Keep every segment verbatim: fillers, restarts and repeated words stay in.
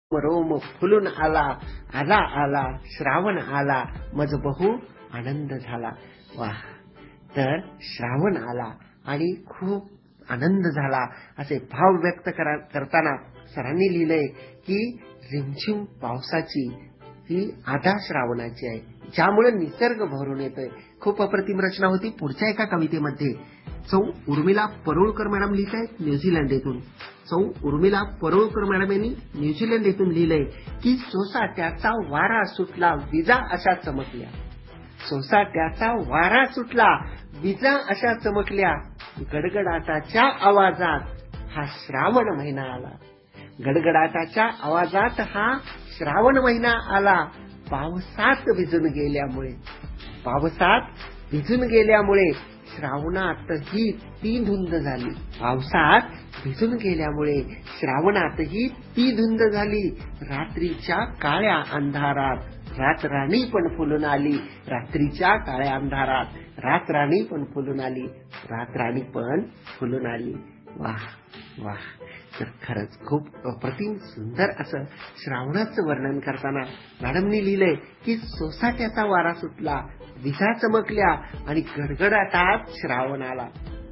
Rome फुलून आला, आला आला श्रावण आला, मज बहु आनंद झाला. वाह! तर श्रावण आला आणि खूप आनंद झाला असे भाव व्यक्त करा करताना सरांनी लिहिलंय की रिमझिम पावसाची ही आधा श्रावणाची आहे, ज्यामुळे निसर्ग भरून येतोय. खूप अप्रतिम रचना होती. पुढच्या एका कवितेमध्ये सौ उर्मिला परुळकर मॅडम लिहित आहेत न्यूझीलंड येथून. सौ उर्मिला परुळकर मॅडम यांनी न्यूझीलंड येथून लिहिलंय की सोसाट्याचा वारा सुटला, विजा अशा चमकल्या. सोसाट्याचा वारा सुटला, विजा अशा चमकल्या, गडगडाटाच्या आवाजात हा श्रावण महिना आला. गडगडाटाच्या आवाजात हा श्रावण महिना आला. पावसात भिजून गेल्यामुळे पावसात भिजून गेल्यामुळे श्रावणातही ती धुंद झाली. पावसात भिजून गेल्यामुळे श्रावणातही ती धुंद झाली. रात्रीच्या काळ्या अंधारात रातराणी पण फुलून आली. रात्रीच्या काळ्या अंधारात रातराणी पण फुलून आली. रातराणी पण फुलून आली. वाह वाह! तर खरंच खूप अप्रतिम सुंदर असं श्रावणाचं वर्णन करताना मॅडमनी लिहिलंय की सोसाट्याचा वारा सुटला, विजा चमकल्या आणि गडगडाटात श्रावण आला.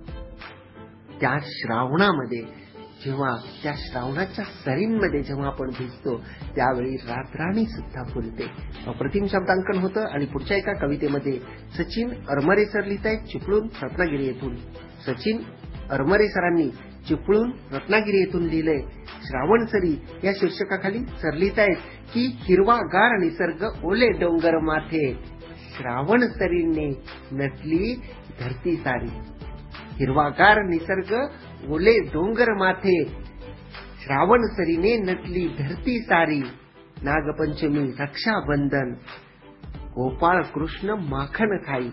त्या श्रावणामध्ये जेव्हा त्या श्रावणाच्या सरींमध्ये जेव्हा आपण भिजतो त्यावेळी रातराणी सुद्धा फुलते. अप्रतिम शब्दांकन होतं. आणि पुढच्या एका कवितेमध्ये सचिन अरमरे सर लिहित आहेत चिपळूण रत्नागिरी येथून. सचिन अरमरे सरांनी चिपळूण रत्नागिरी येथून लिहिलंय श्रावण सरी या शीर्षकाखाली सर लिहित आहेत की हिरवागार निसर्ग ओले डोंगर माथे, श्रावण सरीने नटली धरती सारी. हिरवागार निसर्ग ओले डोंगर माथे, श्रावण सरीने नटली धरती सारी. नागपंचमी रक्षाबंधन गोपाळ कृष्ण माखन खाई.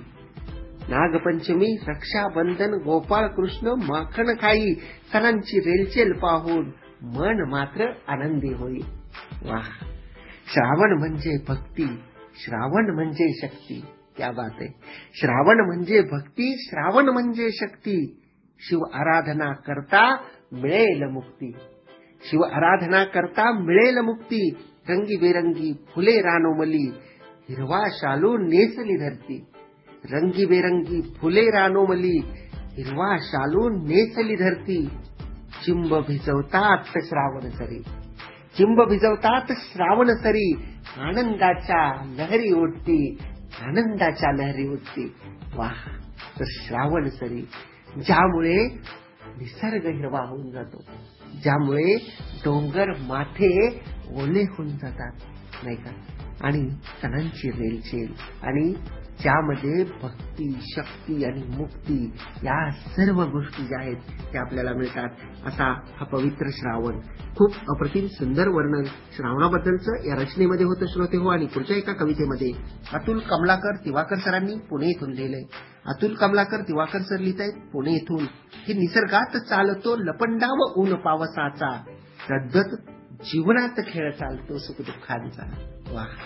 नागपंचमी रक्षाबंधन गोपाळ कृष्ण माखन खाई. सणांची रेलचेल पाहून मन मात्र आनंदी होई. वाह! श्रावण म्हणजे भक्ती, श्रावण म्हणजे शक्ती. क्या बात आहे. श्रावण म्हणजे भक्ती, श्रावण म्हणजे शक्ती. शिव आराधना करता मिळेल मुक्ती. शिव आराधना करता मिळेल मुक्ती. रंगीबेरंगी फुले रानोमली, हिरवा शालू नेसली धरती. रंगीबेरंगी फुले रानोमली, हिरवा शालू नेसली धरती. चिंब भिजवतात श्रावण सरी, चिंब भिजवतात श्रावण सरी. आनंदाच्या लहरी उठती, आनंदाच्या लहरी उठती. वाह! तर श्रावण सरी ज्यामुळे निसर्ग हिरवा होऊन जातो, ज्यामुळे डोंगर माथे ओले होऊन जातात, नाही का? आणि सणांची रेलचेल आणि ज्यामध्ये भक्ती, शक्ती आणि मुक्ती या सर्व गोष्टी ज्या आहेत त्या आपल्याला मिळतात असा हा पवित्र श्रावण. खूप अप्रतिम सुंदर वर्णन श्रावणाबद्दलचं या रचनेमध्ये होतं श्रोते हो. आणि पुढच्या एका कवितेमध्ये अतुल कमलाकर तिवाकर सरांनी पुणे येथून लिहिलंय. अतुल कमलाकर तिवाकर सर लिहित आहेत पुणे येथून की निसर्गात चालतो लपंडाव ऊन पावसाचा, तद्वत जीवनात खेळ चालतो सुखदुःखांचा. वाह!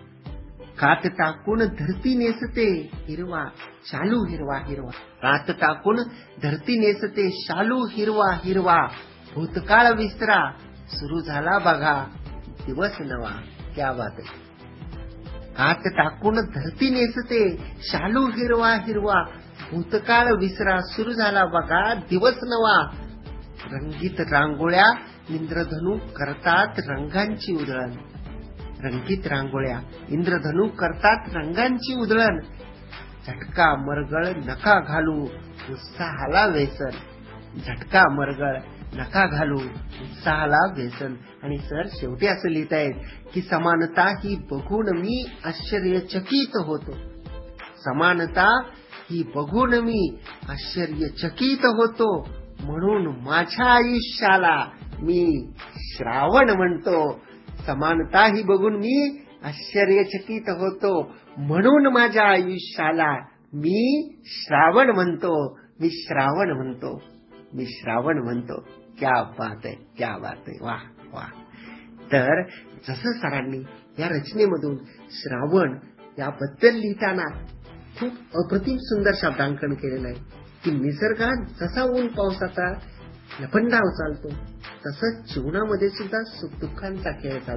कात टाकून धरती नेसते हिरवा शालू हिरवा हिरवा. कात टाकून धरती नेसते शालू हिरवा हिरवा. भूतकाळ विसरा सुरू झाला बघा दिवस नवा. क्या बात आहे. कात टाकून धरती नेसते शालू हिरवा हिरवा. भूतकाळ विसरा सुरू झाला बघा दिवस नवा. रंगीत रांगोळ्या इंद्रधनू करतात रंगांची उधळण. रंगीत रांगोळ्या इंद्रधनू करतात रंगांची उधळण. झटका मरगळ नका घालू उत्साहाला व्यसन. झटका मरगळ नका घालू उत्साहाला व्यसन. आणि सर शेवटी असं लिहित आहेत की समानता ही बघून मी आश्चर्यचकित होतो. समानता ही बघून मी आश्चर्यचकित होतो. म्हणून माझ्या आयुष्याला मी श्रावण म्हणतो. समानता ही बघून मी आश्चर्यचकित होतो. म्हणून माझ्या आयुष्याला मी श्रावण म्हणतो. मी श्रावण म्हणतो. मी श्रावण म्हणतो. क्या बात आहे, क्या बात आहे. वाह वाह! तर जसं सरांनी या रचनेमधून श्रावण याबद्दल लिहिताना खूप अप्रतिम सुंदर शब्दांकन केलेलं आहे की निसर्गात जसा ऊन पावसाचा लपंडाव चालतो तसंच जीवनामध्ये सुद्धा सुख दुःखांचा खेळ चालतो.